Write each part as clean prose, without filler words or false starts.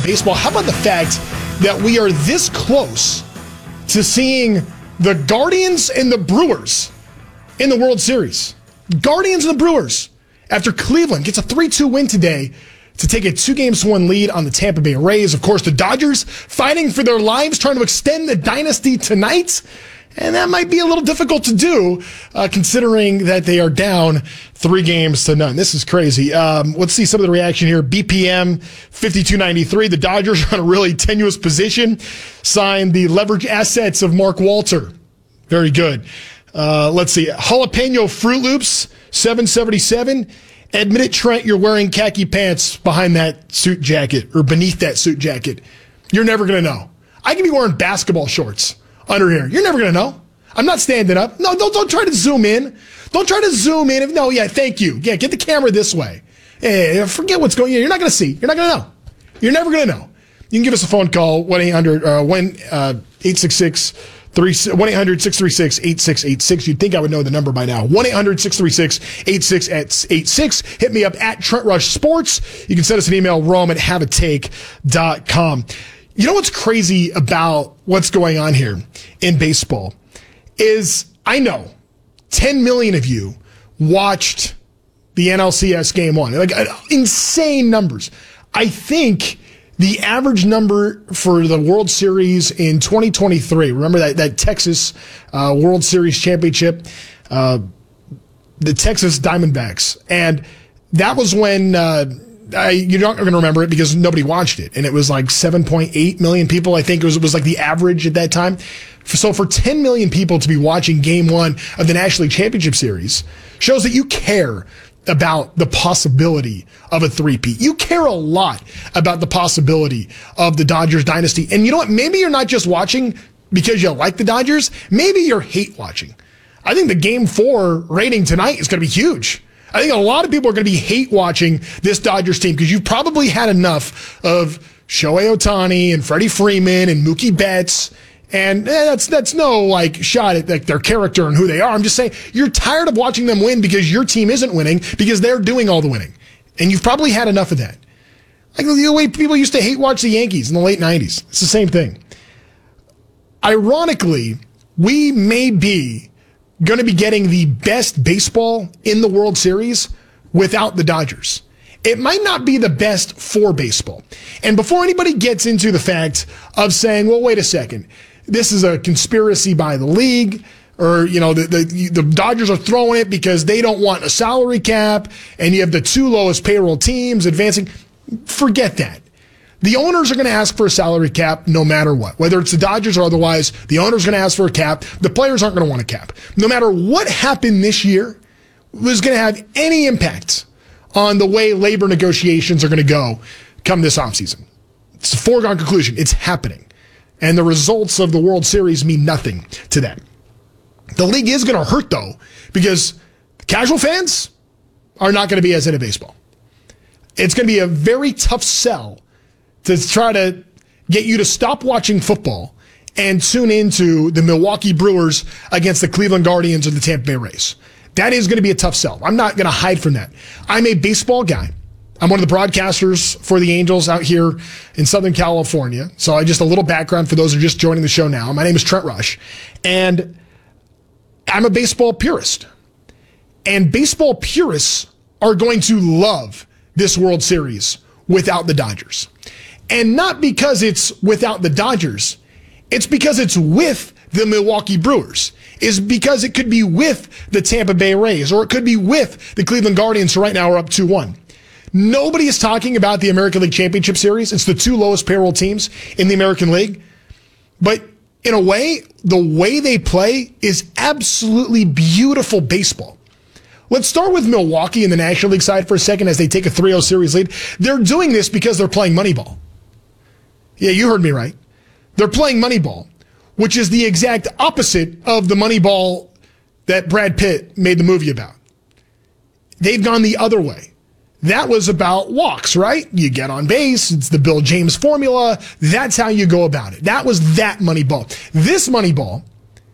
baseball. How about the fact that we are this close to seeing the Guardians and the Brewers in the World Series? Guardians and the Brewers, after Cleveland gets a 3-2 win today to take a 2-1 lead on the Tampa Bay Rays. Of course, the Dodgers fighting for their lives, trying to extend the dynasty tonight. And that might be a little difficult to do, considering that they are down 3-0. This is crazy. Let's see some of the reaction here. BPM 5293. The Dodgers are in a really tenuous position. Signed the leverage assets of Mark Walter. Very good. Let's see. Jalapeno Fruit Loops 777. Admit it, Trent, you're wearing khaki pants behind that suit jacket or beneath that suit jacket. You're never going to know. I could be wearing basketball shorts under here. You're never going to know. I'm not standing up. No, don't try to zoom in. Don't try to zoom in. No, yeah, thank you. Yeah, get the camera this way. Hey, forget what's going on. You're not going to see. You're not going to know. You're never going to know. You can give us a phone call, 1-800-636-8686. You'd think I would know the number by now. 1-800-636-8686. Hit me up at Trent Rush Sports. You can send us an email, rome@haveatake.com. You know what's crazy about what's going on here in baseball is I know 10 million of you watched the NLCS Game 1. Like insane numbers. I think the average number for the World Series in 2023, remember that Texas World Series championship, the Texas Diamondbacks. And that was when... you're not going to remember it because nobody watched it. And it was like 7.8 million people. I think it was like the average at that time. So for 10 million people to be watching Game 1 of the National League Championship Series shows that you care about the possibility of a three-peat. You care a lot about the possibility of the Dodgers dynasty. And you know what? Maybe you're not just watching because you like the Dodgers. Maybe you're hate watching. I think the Game 4 rating tonight is going to be huge. I think a lot of people are going to be hate watching this Dodgers team because you've probably had enough of Shohei Ohtani and Freddie Freeman and Mookie Betts. And that's no like shot at like their character and who they are. I'm just saying you're tired of watching them win because your team isn't winning because they're doing all the winning. And you've probably had enough of that. Like the way people used to hate watch the Yankees in the late 90s. It's the same thing. Ironically, we may be going to be getting the best baseball in the World Series without the Dodgers. It might not be the best for baseball. And before anybody gets into the fact of saying, well, wait a second, this is a conspiracy by the league, or, you know, the Dodgers are throwing it because they don't want a salary cap, and you have the two lowest payroll teams advancing. Forget that. The owners are going to ask for a salary cap no matter what. Whether it's the Dodgers or otherwise, the owners are going to ask for a cap. The players aren't going to want a cap. No matter what happened this year was going to have any impact on the way labor negotiations are going to go come this offseason. It's a foregone conclusion. It's happening. And the results of the World Series mean nothing to that. The league is going to hurt, though, because casual fans are not going to be as into baseball. It's going to be a very tough sell to try to get you to stop watching football and tune into the Milwaukee Brewers against the Cleveland Guardians or the Tampa Bay Rays. That is going to be a tough sell. I'm not going to hide from that. I'm a baseball guy. I'm one of the broadcasters for the Angels out here in Southern California. So just a little background for those who are just joining the show now. My name is Trent Rush, and I'm a baseball purist. And baseball purists are going to love this World Series without the Dodgers. And not because it's without the Dodgers. It's because it's with the Milwaukee Brewers. It's because it could be with the Tampa Bay Rays, or it could be with the Cleveland Guardians, who right now are up 2-1. Nobody is talking about the American League Championship Series. It's the two lowest payroll teams in the American League. But in a way, the way they play is absolutely beautiful baseball. Let's start with Milwaukee in the National League side for a second as they take a 3-0 series lead. They're doing this because they're playing Moneyball. Yeah, you heard me right. They're playing Moneyball, which is the exact opposite of the Moneyball that Brad Pitt made the movie about. They've gone the other way. That was about walks, right? You get on base. It's the Bill James formula. That's how you go about it. That was that Moneyball. This Moneyball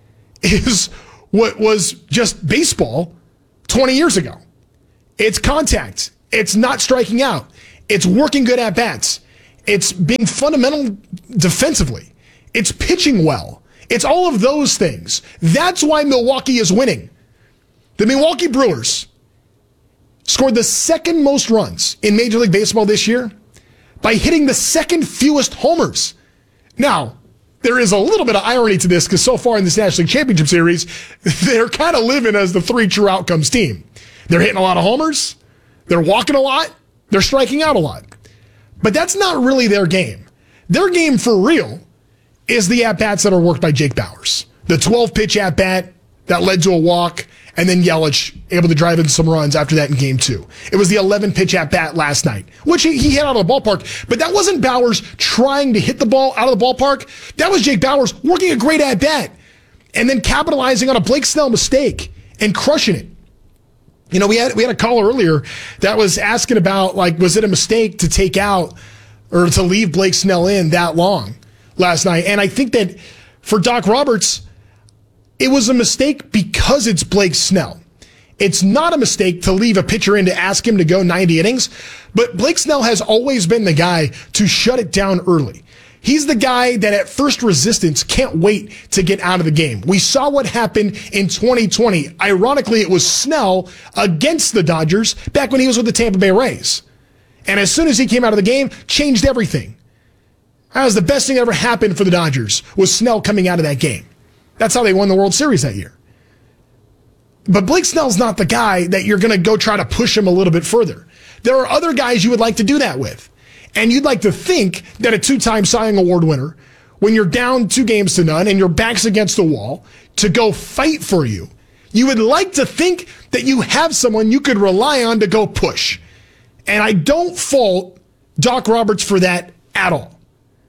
is what was just baseball 20 years ago. It's contact. It's not striking out. It's working good at bats. It's being fundamental defensively. It's pitching well. It's all of those things. That's why Milwaukee is winning. The Milwaukee Brewers scored the second most runs in Major League Baseball this year by hitting the second fewest homers. Now, there is a little bit of irony to this because so far in this National League Championship Series, they're kind of living as the three true outcomes team. They're hitting a lot of homers, they're walking a lot, they're striking out a lot. But that's not really their game. Their game for real is the at-bats that are worked by Jake Bauers. The 12-pitch at-bat that led to a walk, and then Yelich able to drive in some runs after that in Game 2. It was the 11-pitch at-bat last night, which he hit out of the ballpark. But that wasn't Bauers trying to hit the ball out of the ballpark. That was Jake Bauers working a great at-bat and then capitalizing on a Blake Snell mistake and crushing it. You know, we had a caller earlier that was asking about, like, was it a mistake to take out or to leave Blake Snell in that long last night? And I think that for Doc Roberts, it was a mistake because it's Blake Snell. It's not a mistake to leave a pitcher in to ask him to go 90 innings, but Blake Snell has always been the guy to shut it down early. He's the guy that at first resistance can't wait to get out of the game. We saw what happened in 2020. Ironically, it was Snell against the Dodgers back when he was with the Tampa Bay Rays. And as soon as he came out of the game, changed everything. That was the best thing that ever happened for the Dodgers, was Snell coming out of that game. That's how they won the World Series that year. But Blake Snell's not the guy that you're going to go try to push him a little bit further. There are other guys you would like to do that with. And you'd like to think that a two-time Cy Young Award winner, when you're down 2-0 and your back's against the wall, to go fight for you, you would like to think that you have someone you could rely on to go push. And I don't fault Doc Roberts for that at all.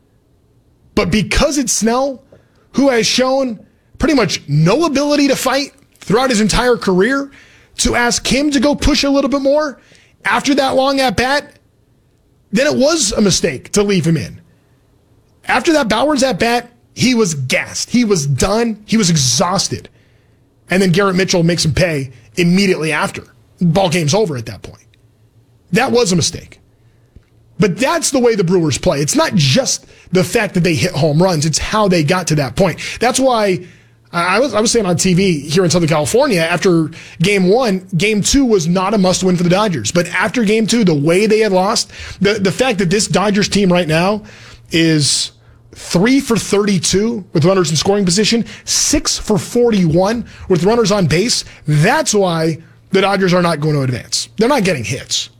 But because it's Snell, who has shown pretty much no ability to fight throughout his entire career, to ask him to go push a little bit more after that long at-bat, then it was a mistake to leave him in. After that Bauers at-bat, he was gassed. He was done. He was exhausted. And then Garrett Mitchell makes him pay immediately after. Ball game's over at that point. That was a mistake. But that's the way the Brewers play. It's not just the fact that they hit home runs. It's how they got to that point. That's why I was saying on TV here in Southern California, after Game 1, Game 2 was not a must-win for the Dodgers. But after Game 2, the way they had lost, the fact that this Dodgers team right now is 3 for 32 with runners in scoring position, 6 for 41 with runners on base, that's why the Dodgers are not going to advance. They're not getting hits.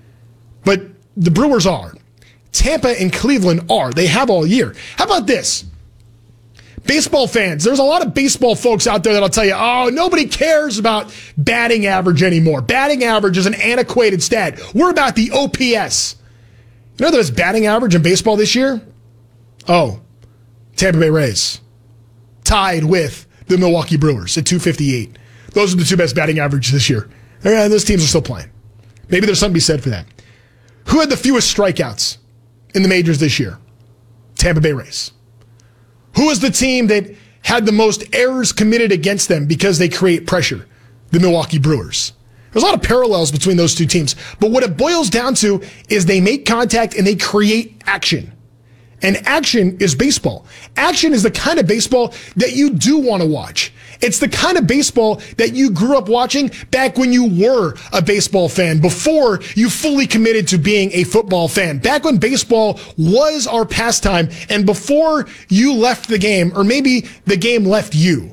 But the Brewers are. Tampa and Cleveland are. They have all year. How about this? Baseball fans, there's a lot of baseball folks out there that'll tell you, oh, nobody cares about batting average anymore. Batting average is an antiquated stat. We're about the OPS. You know there's batting average in baseball this year? Oh, Tampa Bay Rays. Tied with the Milwaukee Brewers at 258. Those are the two best batting averages this year. And those teams are still playing. Maybe there's something to be said for that. Who had the fewest strikeouts in the majors this year? Tampa Bay Rays. Who is the team that had the most errors committed against them because they create pressure? The Milwaukee Brewers. There's a lot of parallels between those two teams. But what it boils down to is they make contact and they create action. And action is baseball. Action is the kind of baseball that you do want to watch. It's the kind of baseball that you grew up watching back when you were a baseball fan, before you fully committed to being a football fan, back when baseball was our pastime, and before you left the game, or maybe the game left you.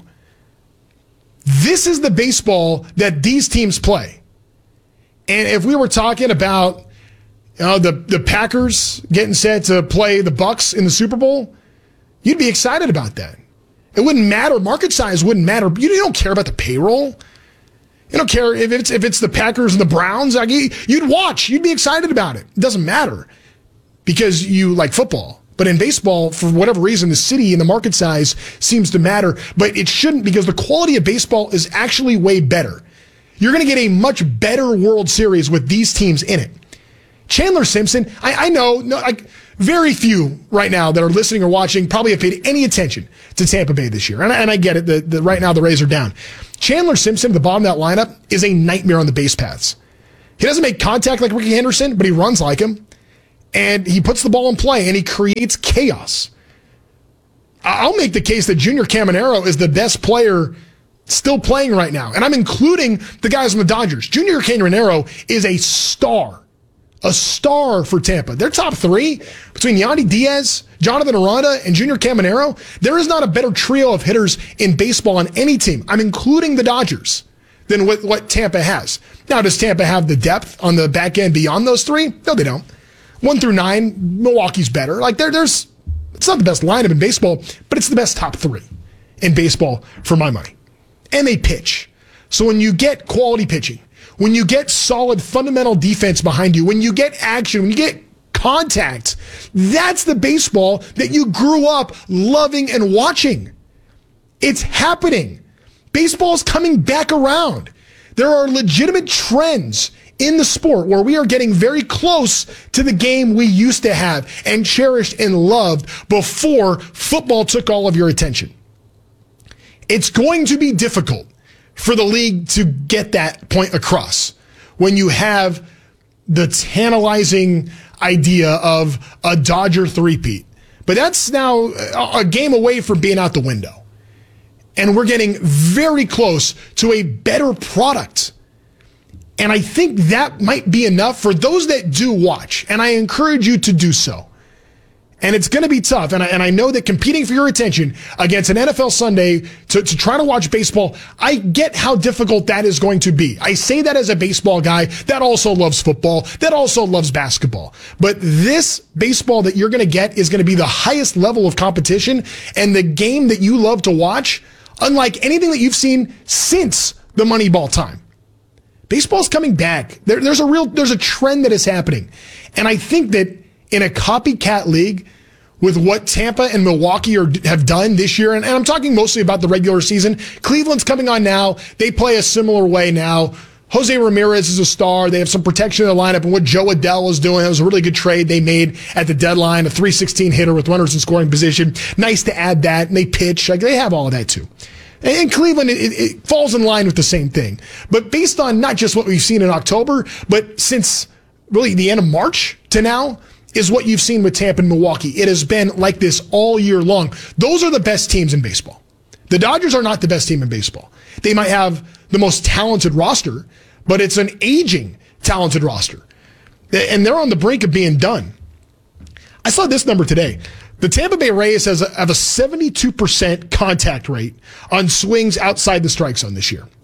This is the baseball that these teams play. And if we were talking about the Packers getting set to play the Bucs in the Super Bowl, you'd be excited about that. It wouldn't matter. Market size wouldn't matter. You don't care about the payroll. You don't care if it's the Packers and the Browns. You'd watch. You'd be excited about it. It doesn't matter because you like football. But in baseball, for whatever reason, the city and the market size seems to matter. But it shouldn't, because the quality of baseball is actually way better. You're going to get a much better World Series with these teams in it. Chandler Simpson, I know, very few right now that are listening or watching probably have paid any attention to Tampa Bay this year. And I get it. Right now the Rays are down. Chandler Simpson at the bottom of that lineup is a nightmare on the base paths. He doesn't make contact like Ricky Henderson, but he runs like him. and he puts the ball in play and he creates chaos. I'll make the case that Junior Caminero is the best player still playing right now. And I'm including the guys on the Dodgers. Junior Caminero is a star for Tampa. Their top three, between Yandy Diaz, Jonathan Aranda, and Junior Caminero, there is not a better trio of hitters in baseball on any team. I'm including the Dodgers than what Tampa has. Now, does Tampa have the depth on the back end beyond those three? No, they don't. 1 through 9, Milwaukee's better. Like there's, it's not the best lineup in baseball, but it's the best top three in baseball for my money. And they pitch. So when you get quality pitching, when you get solid fundamental defense behind you, when you get action, when you get contact, that's the baseball that you grew up loving and watching. It's happening. Baseball is coming back around. There are legitimate trends in the sport where we are getting very close to the game we used to have and cherished and loved before football took all of your attention. It's going to be difficult for the league to get that point across when you have the tantalizing idea of a Dodger three-peat. But that's now a game away from being out the window. And we're getting very close to a better product. And I think that might be enough for those that do watch. And I encourage you to do so. And it's going to be tough. And I know that competing for your attention against an NFL Sunday to try to watch baseball, I get how difficult that is going to be. I say that as a baseball guy that also loves football, that also loves basketball. But this baseball that you're going to get is going to be the highest level of competition and the game that you love to watch, unlike anything that you've seen since the Moneyball time. Baseball's coming back. There's a trend that is happening. And I think that in a copycat league with what Tampa and Milwaukee have done this year, and I'm talking mostly about the regular season, Cleveland's coming on now. They play a similar way now. Jose Ramirez is a star. They have some protection in the lineup, and what Joe Adell is doing, that was a really good trade they made at the deadline, a 316 hitter with runners in scoring position. Nice to add that, and they pitch. Like, they have all of that too. And Cleveland, it falls in line with the same thing. But based on not just what we've seen in October, but since really the end of March to now, is what you've seen with Tampa and Milwaukee. It has been like this all year long. Those are the best teams in baseball. The Dodgers are not the best team in baseball. They might have the most talented roster, but it's an aging talented roster. And they're on the brink of being done. I saw this number today. The Tampa Bay Rays have a 72% contact rate on swings outside the strike zone this year.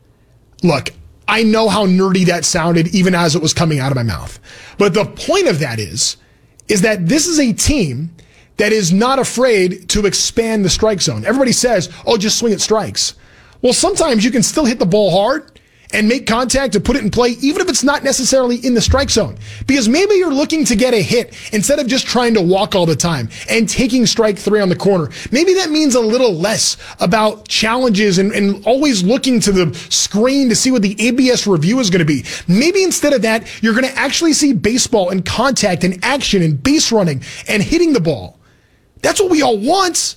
Look, I know how nerdy that sounded even as it was coming out of my mouth. But the point of that is that this is a team that is not afraid to expand the strike zone. Everybody says, oh, just swing at strikes. Well, sometimes you can still hit the ball hard and make contact to put it in play, even if it's not necessarily in the strike zone. Because maybe you're looking to get a hit instead of just trying to walk all the time and taking strike three on the corner. Maybe that means a little less about challenges and always looking to the screen to see what the ABS review is going to be. Maybe instead of that, you're going to actually see baseball and contact and action and base running and hitting the ball. That's what we all want.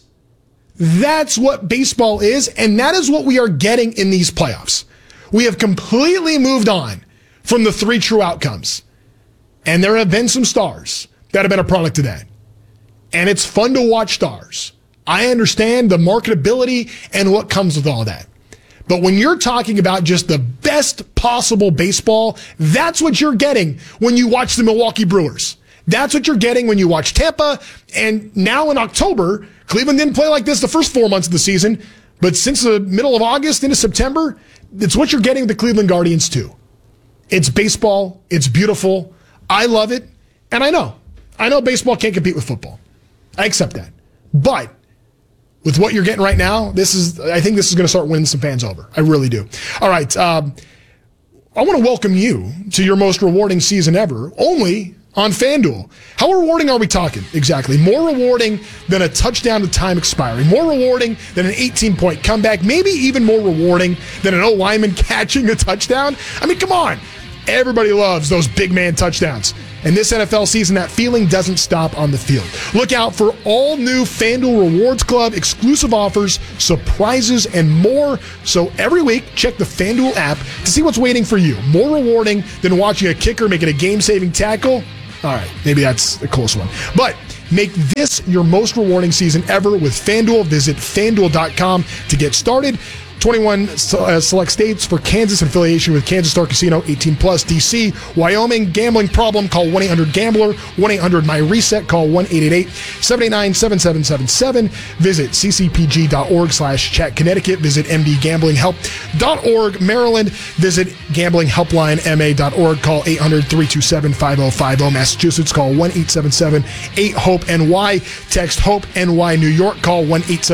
That's what baseball is, and that is what we are getting in these playoffs. We have completely moved on from the three true outcomes. And there have been some stars that have been a product of that. And it's fun to watch stars. I understand the marketability and what comes with all that. But when you're talking about just the best possible baseball, that's what you're getting when you watch the Milwaukee Brewers. That's what you're getting when you watch Tampa. And now in October, Cleveland didn't play like this the first 4 months of the season. But since the middle of August into September, it's what you're getting with the Cleveland Guardians too. It's baseball. It's beautiful. I love it. And I know baseball can't compete with football. I accept that. But with what you're getting right now, I think this is going to start winning some fans over. I really do. All right. I want to welcome you to your most rewarding season ever, only on FanDuel. How rewarding are we talking exactly? More rewarding than a touchdown to time expiring. More rewarding than an 18-point comeback. Maybe even more rewarding than an O-lineman catching a touchdown. I mean, come on. Everybody loves those big man touchdowns. And this NFL season, that feeling doesn't stop on the field. Look out for all new FanDuel Rewards Club exclusive offers, surprises, and more. So every week, check the FanDuel app to see what's waiting for you. More rewarding than watching a kicker making a game-saving tackle? All right, maybe that's a close one. But make this your most rewarding season ever with FanDuel. Visit FanDuel.com to get started. 21 select states for Kansas in affiliation with Kansas Star Casino, 18 plus, DC, Wyoming. Gambling problem? Call 1-800-GAMBLER, 1-800-MY-RESET, call 1-888-789-7777. Visit ccpg.org/chat. Connecticut, visit mdgamblinghelp.org. Maryland, visit gamblinghelplinema.org, call 800-327-5050. Massachusetts, call 1-877-8-HOPE-NY. Text HOPE-NY. New York, call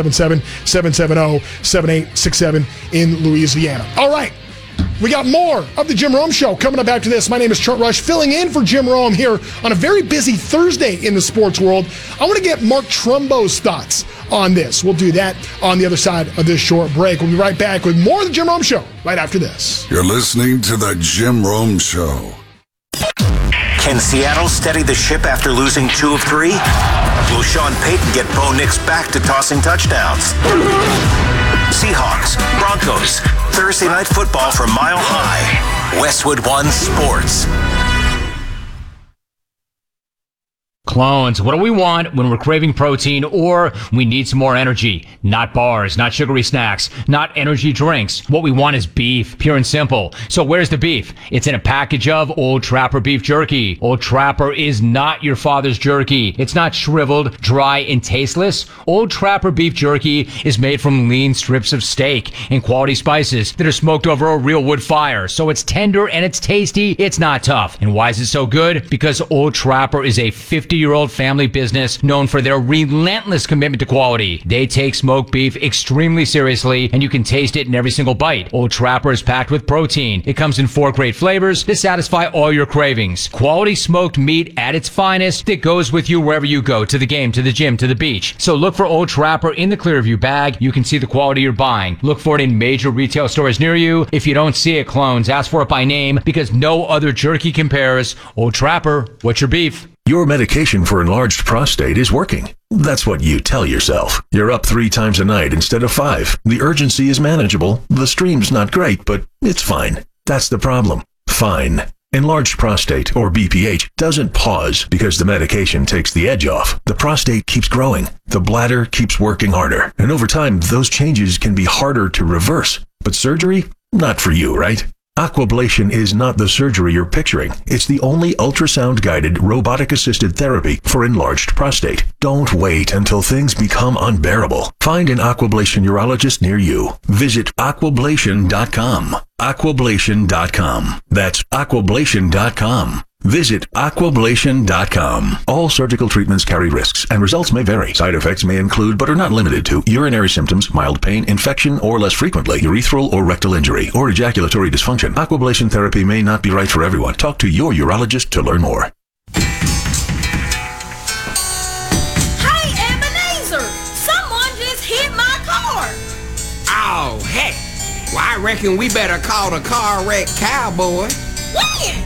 1-877-770-7867 in Louisiana. All right, we got more of the Jim Rome Show coming up after this. My name is Trent Rush, filling in for Jim Rome here on a very busy Thursday in the sports world. I want to get Mark Trumbo's thoughts on this. We'll do that on the other side of this short break. We'll be right back with more of the Jim Rome Show right after this. You're listening to the Jim Rome Show. Can Seattle steady the ship after losing 2 of 3? Will Sean Payton get Bo Nix back to tossing touchdowns? Seahawks, Broncos, Thursday Night Football from Mile High. Westwood One Sports. Clones, what do we want when we're craving protein or we need some more energy? Not bars, not sugary snacks, not energy drinks. What we want is beef, pure and simple. So where's the beef? It's in a package of Old Trapper beef jerky. Old Trapper is not your father's jerky. It's not shriveled, dry, and tasteless. Old Trapper beef jerky is made from lean strips of steak and quality spices that are smoked over a real wood fire. So it's tender and it's tasty. It's not tough. And why is it so good? Because Old Trapper is a 50-year-old family business known for their relentless commitment to quality. They take smoked beef extremely seriously, and you can taste it in every single bite. Old Trapper is packed with protein. It comes in 4 great flavors to satisfy all your cravings. Quality smoked meat at its finest that goes with you wherever you go, to the game, to the gym, to the beach. So look for Old Trapper in the Clearview bag. You can see the quality you're buying. Look for it in major retail stores near you. If you don't see it, clones, ask for it by name because no other jerky compares. Old Trapper, what's your beef? Your medication for enlarged prostate is working. That's what you tell yourself. You're up 3 times a night instead of 5. The urgency is manageable. The stream's not great, but it's fine. That's the problem. Fine. Enlarged prostate, or BPH, doesn't pause because the medication takes the edge off. The prostate keeps growing. The bladder keeps working harder. And over time, those changes can be harder to reverse. But surgery? Not for you, right? Aquablation is not the surgery you're picturing. It's the only ultrasound-guided, robotic-assisted therapy for enlarged prostate. Don't wait until things become unbearable. Find an Aquablation urologist near you. Visit aquablation.com. Aquablation.com. That's aquablation.com. Visit aquablation.com. All surgical treatments carry risks, and results may vary. Side effects may include, but are not limited to, urinary symptoms, mild pain, infection, or less frequently, urethral or rectal injury, or ejaculatory dysfunction. Aquablation therapy may not be right for everyone. Talk to your urologist to learn more. Hey, Ebenezer! Someone just hit my car! Oh, heck! Well, I reckon we better call the car wreck cowboy. When?